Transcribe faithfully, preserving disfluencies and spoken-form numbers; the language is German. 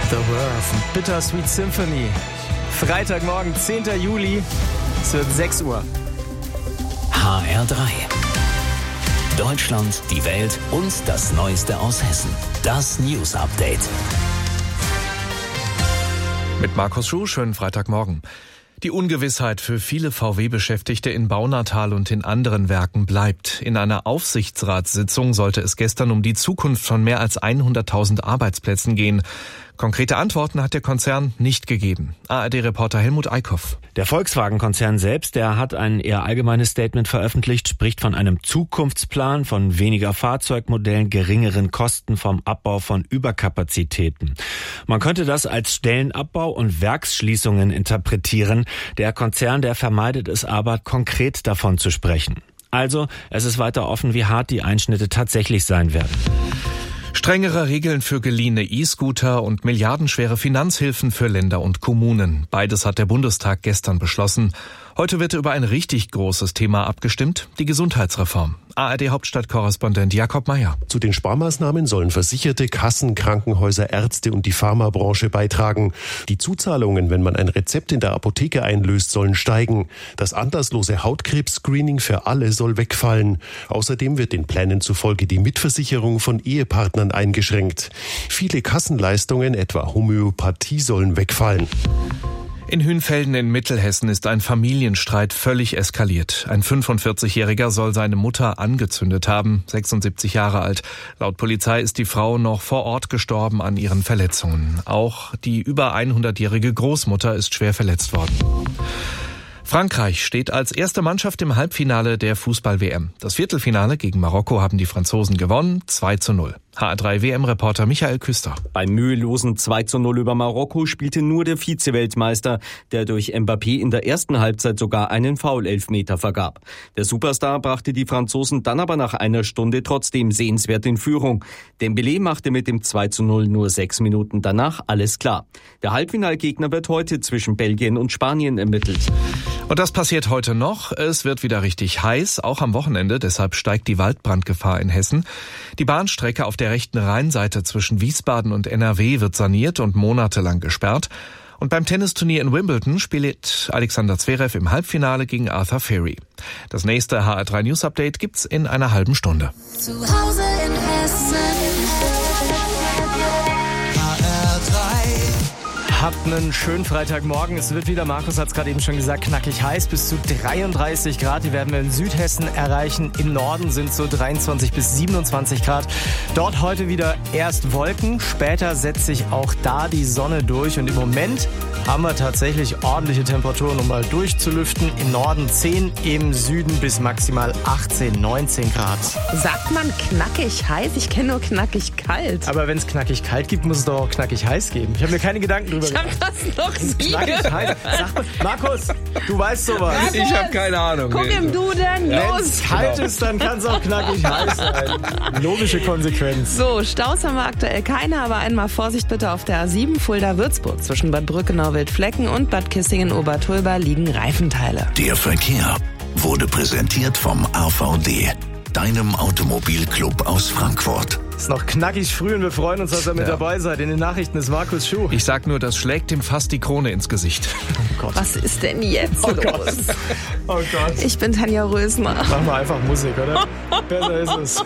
The Worth, Bittersweet Symphony. Freitagmorgen, zehnten Juli, es wird sechs Uhr. H R drei. Deutschland, die Welt und das Neueste aus Hessen. Das News Update. Mit Markus Schuh, schönen Freitagmorgen. Die Ungewissheit für viele V W-Beschäftigte in Baunatal und in anderen Werken bleibt. In einer Aufsichtsratssitzung sollte es gestern um die Zukunft von mehr als hunderttausend Arbeitsplätzen gehen. Konkrete Antworten hat der Konzern nicht gegeben. A R D-Reporter Helmut Eickhoff. Der Volkswagen-Konzern selbst, der hat ein eher allgemeines Statement veröffentlicht, spricht von einem Zukunftsplan, von weniger Fahrzeugmodellen, geringeren Kosten, vom Abbau von Überkapazitäten. Man könnte das als Stellenabbau und Werksschließungen interpretieren. Der Konzern, der vermeidet es aber, konkret davon zu sprechen. Also, es ist weiter offen, wie hart die Einschnitte tatsächlich sein werden. Strengere Regeln für geliehene E-Scooter und milliardenschwere Finanzhilfen für Länder und Kommunen. Beides hat der Bundestag gestern beschlossen. Heute wird über ein richtig großes Thema abgestimmt, die Gesundheitsreform. A R D-Hauptstadtkorrespondent Jakob Mayer. Zu den Sparmaßnahmen sollen Versicherte, Kassen, Krankenhäuser, Ärzte und die Pharmabranche beitragen. Die Zuzahlungen, wenn man ein Rezept in der Apotheke einlöst, sollen steigen. Das anlasslose Hautkrebs-Screening für alle soll wegfallen. Außerdem wird den Plänen zufolge die Mitversicherung von Ehepartnern eingeschränkt. Viele Kassenleistungen, etwa Homöopathie, sollen wegfallen. In Hünfelden in Mittelhessen ist ein Familienstreit völlig eskaliert. Ein fünfundvierzigjähriger soll seine Mutter angezündet haben, sechsundsiebzig Jahre alt. Laut Polizei ist die Frau noch vor Ort gestorben an ihren Verletzungen. Auch die über hundertjährige Großmutter ist schwer verletzt worden. Frankreich steht als erste Mannschaft im Halbfinale der Fußball-W M. Das Viertelfinale gegen Marokko haben die Franzosen gewonnen, zwei zu null. H R drei W M-Reporter Michael Küster. Beim mühelosen zwei zu null über Marokko spielte nur der Vize-Weltmeister, der durch Mbappé in der ersten Halbzeit sogar einen Foul-Elfmeter vergab. Der Superstar brachte die Franzosen dann aber nach einer Stunde trotzdem sehenswert in Führung. Dembélé machte mit dem zwei zu null nur sechs Minuten danach alles klar. Der Halbfinalgegner wird heute zwischen Belgien und Spanien ermittelt. Und das passiert heute noch. Es wird wieder richtig heiß, auch am Wochenende. Deshalb steigt die Waldbrandgefahr in Hessen. Die Bahnstrecke auf der rechten Rheinseite zwischen Wiesbaden und N R W wird saniert und monatelang gesperrt. Und beim Tennisturnier in Wimbledon spielt Alexander Zverev im Halbfinale gegen Arthur Furry. Das nächste H R drei News Update gibt's in einer halben Stunde. Zu Hause in Hessen. H R drei. Habt einen schönen Freitagmorgen. Es wird wieder, Markus hat es gerade eben schon gesagt, knackig heiß, bis zu dreiunddreißig Grad. Die werden wir in Südhessen erreichen. Im Norden sind es so dreiundzwanzig bis siebenundzwanzig Grad. Dort heute wieder erst Wolken, später setzt sich auch da die Sonne durch. Und im Moment haben wir tatsächlich ordentliche Temperaturen, um mal durchzulüften. Im Norden zehn, im Süden bis maximal achtzehn, neunzehn Grad. Sagt man knackig heiß? Ich kenne nur knackig kalt. Aber wenn es knackig kalt gibt, muss es doch auch knackig heiß geben. Ich habe mir keine Gedanken drüber Ich hab das noch nie Knackig heiß. Sag mal, Markus, du weißt sowas. Markus, Ich habe keine Ahnung. Guck im Duden, Wenn los! es kalt ist, dann kann es auch knackig heiß sein. Logische Konsequenz. So, Staus haben wir aktuell keine, aber einmal Vorsicht bitte auf der A sieben Fulda-Würzburg. Zwischen Bad Brückenau-Wildflecken und Bad Kissingen-Obertulba liegen Reifenteile. Der Verkehr wurde präsentiert vom A V D, deinem Automobilclub aus Frankfurt. Es ist noch knackig früh und wir freuen uns, dass ihr mit Ja. dabei seid. In den Nachrichten ist Markus Schuh. Ich sag nur, das schlägt ihm fast die Krone ins Gesicht. Oh Gott. Was ist denn jetzt Oh los? Gott. Oh Gott. Ich bin Tanja Rösner. Mach mal einfach Musik, oder? Besser ist es.